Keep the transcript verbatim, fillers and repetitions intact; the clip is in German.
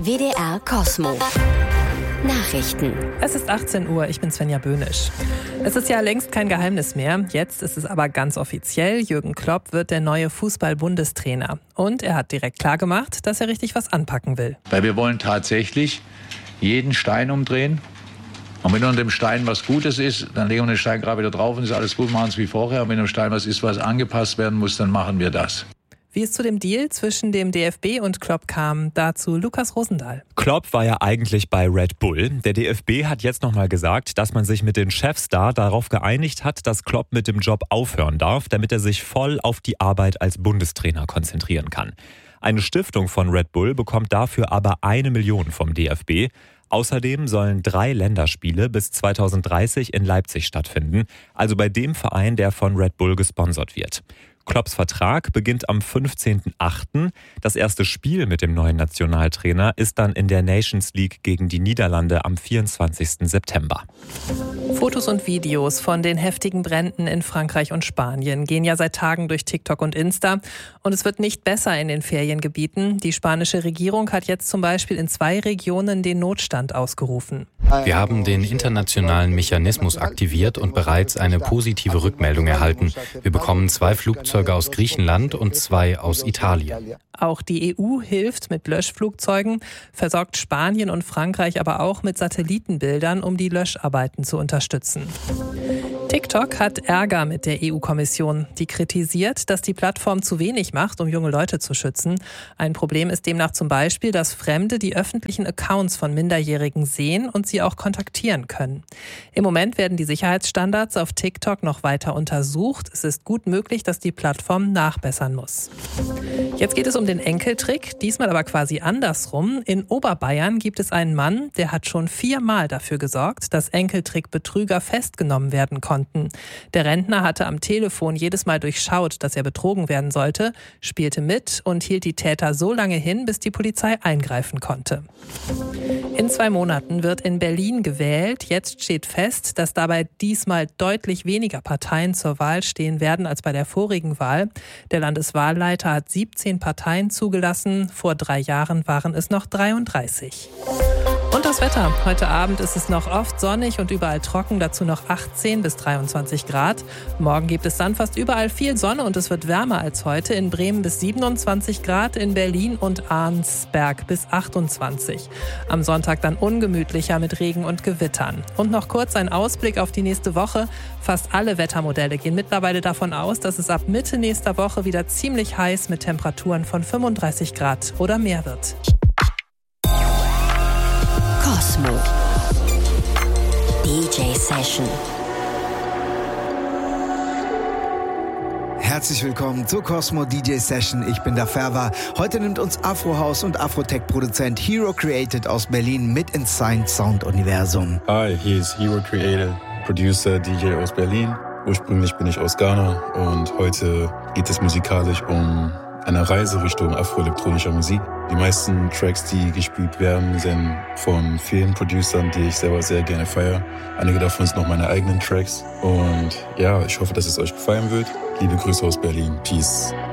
W D R Cosmo. Nachrichten. Es ist achtzehn Uhr, ich bin Svenja Böhnisch. Es ist ja längst kein Geheimnis mehr, jetzt ist es aber ganz offiziell. Jürgen Klopp wird der neue Fußball-Bundestrainer. Und er hat direkt klargemacht, dass er richtig was anpacken will. Weil wir wollen tatsächlich jeden Stein umdrehen. Und wenn unter dem Stein was Gutes ist, dann legen wir den Stein gerade wieder drauf und ist alles gut, machen es wie vorher. Und wenn unter dem Stein was ist, was angepasst werden muss, dann machen wir das. Wie es zu dem Deal zwischen dem D F B und Klopp kam, dazu Lukas Rosendahl. Klopp war ja eigentlich bei Red Bull. Der D F B hat jetzt nochmal gesagt, dass man sich mit den Chefs da darauf geeinigt hat, dass Klopp mit dem Job aufhören darf, damit er sich voll auf die Arbeit als Bundestrainer konzentrieren kann. Eine Stiftung von Red Bull bekommt dafür aber eine Million vom D F B. Außerdem sollen drei Länderspiele bis zweitausenddreißig in Leipzig stattfinden, also bei dem Verein, der von Red Bull gesponsert wird. Klopps Vertrag beginnt am fünfzehnten achten Das erste Spiel mit dem neuen Nationaltrainer ist dann in der Nations League gegen die Niederlande am vierundzwanzigsten September. Fotos und Videos von den heftigen Bränden in Frankreich und Spanien gehen ja seit Tagen durch TikTok und Insta. Und es wird nicht besser in den Feriengebieten. Die spanische Regierung hat jetzt zum Beispiel in zwei Regionen den Notstand ausgerufen. Wir haben den internationalen Mechanismus aktiviert und bereits eine positive Rückmeldung erhalten. Wir bekommen zwei Flugzeuge aus Griechenland und zwei aus Italien. Auch die E U hilft mit Löschflugzeugen, versorgt Spanien und Frankreich aber auch mit Satellitenbildern, um die Löscharbeiten zu unterstützen. TikTok hat Ärger mit der E U-Kommission. Die kritisiert, dass die Plattform zu wenig macht, um junge Leute zu schützen. Ein Problem ist demnach zum Beispiel, dass Fremde die öffentlichen Accounts von Minderjährigen sehen und sie auch kontaktieren können. Im Moment werden die Sicherheitsstandards auf TikTok noch weiter untersucht. Es ist gut möglich, dass die Plattform nachbessern muss. Jetzt geht es um den Enkeltrick, diesmal aber quasi andersrum. In Oberbayern gibt es einen Mann, der hat schon viermal dafür gesorgt, dass Enkeltrickbetrüger festgenommen werden konnten. Der Rentner hatte am Telefon jedes Mal durchschaut, dass er betrogen werden sollte, spielte mit und hielt die Täter so lange hin, bis die Polizei eingreifen konnte. In zwei Monaten wird in Berlin gewählt. Jetzt steht fest, dass dabei diesmal deutlich weniger Parteien zur Wahl stehen werden als bei der vorigen Wahl. Der Landeswahlleiter hat siebzehn Parteien zugelassen. Vor drei Jahren waren es noch dreiunddreißig. Und das Wetter. Heute Abend ist es noch oft sonnig und überall trocken, dazu noch achtzehn bis dreiundzwanzig Grad. Morgen gibt es dann fast überall viel Sonne und es wird wärmer als heute. In Bremen bis siebenundzwanzig Grad, in Berlin und Arnsberg bis achtundzwanzig. Am Sonntag dann ungemütlicher mit Regen und Gewittern. Und noch kurz ein Ausblick auf die nächste Woche. Fast alle Wettermodelle gehen mittlerweile davon aus, dass es ab Mitte nächster Woche wieder ziemlich heiß mit Temperaturen von fünfunddreißig Grad oder mehr wird. Cosmo D J Session. Herzlich willkommen zur Cosmo D J Session. Ich bin der Ferva. Heute nimmt uns Afro-House- und Afrotech-Produzent Hero Created aus Berlin mit ins sein Sound-Universum. Hi, hier ist Hero Created, Producer, D J aus Berlin. Ursprünglich bin ich aus Ghana und heute geht es musikalisch um eine Reise Richtung afroelektronischer Musik. Die meisten Tracks, die gespielt werden, sind von vielen Producern, die ich selber sehr gerne feiere. Einige davon sind noch meine eigenen Tracks. Und ja, ich hoffe, dass es euch gefallen wird. Liebe Grüße aus Berlin. Peace.